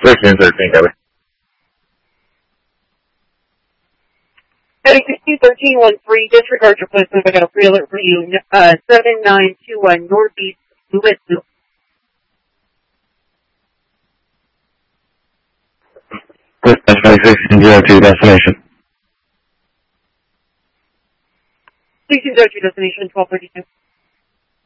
1313, copy. Heading 1613, disregard your placement. I got a pre-alert for you. 7921 Northeast Louisville. Dispatch 1602, destination. 1602, destination 1232.